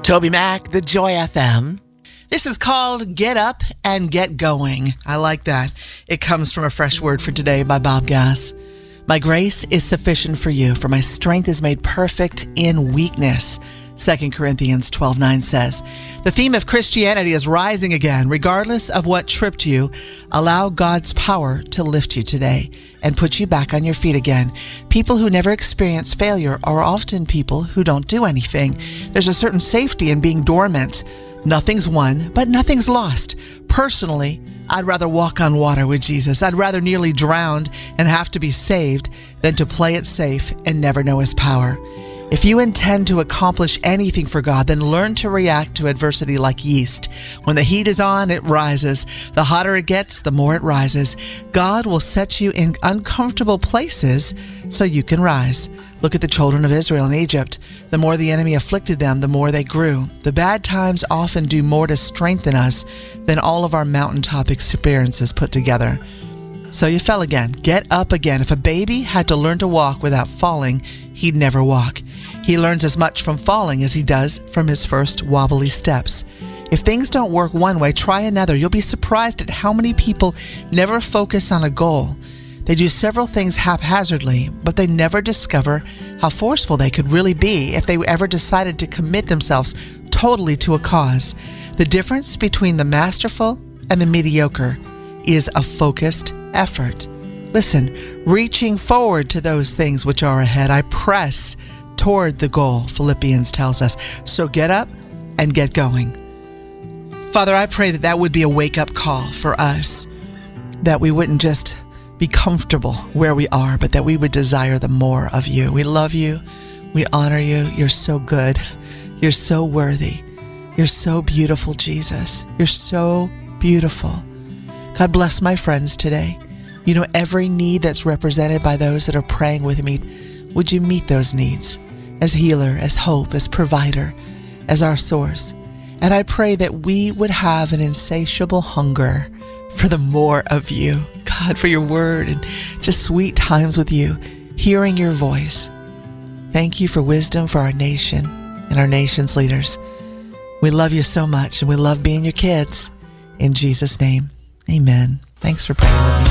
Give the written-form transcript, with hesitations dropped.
Toby Mac, the Joy FM. This is called Get Up and Get Going. I like that. It comes from A Fresh Word for Today by Bob Gass. My grace is sufficient for you, for my strength is made perfect in weakness. 2 Corinthians 12:9 says, the theme of Christianity is rising again. Regardless of what tripped you, allow God's power to lift you today and put you back on your feet again. People who never experience failure are often people who don't do anything. There's a certain safety in being dormant. Nothing's won, but nothing's lost. Personally, I'd rather walk on water with Jesus. I'd rather nearly drown and have to be saved than to play it safe and never know his power. If you intend to accomplish anything for God, then learn to react to adversity like yeast. When the heat is on, it rises. The hotter it gets, the more it rises. God will set you in uncomfortable places so you can rise. Look at the children of Israel in Egypt. The more the enemy afflicted them, the more they grew. The bad times often do more to strengthen us than all of our mountaintop experiences put together. So you fell again. Get up again. If a baby had to learn to walk without falling, he'd never walk. He learns as much from falling as he does from his first wobbly steps. If things don't work one way, try another. You'll be surprised at how many people never focus on a goal. They do several things haphazardly, but they never discover how forceful they could really be if they ever decided to commit themselves totally to a cause. The difference between the masterful and the mediocre is a focused effort. Listen, reaching forward to those things which are ahead, I press toward the goal, Philippians tells us. So get up and get going. Father, I pray that that would be a wake-up call for us, that we wouldn't just be comfortable where we are, but that we would desire the more of you. We love you. We honor you. You're so good. You're so worthy. You're so beautiful, Jesus. You're so beautiful. God bless my friends today. You know every need that's represented by those that are praying with me. Would you meet those needs as healer, as hope, as provider, as our source? And I pray that we would have an insatiable hunger for the more of you, God, for your word and just sweet times with you, hearing your voice. Thank you for wisdom for our nation and our nation's leaders. We love you so much, and we love being your kids. In Jesus' name, amen. Thanks for praying with me.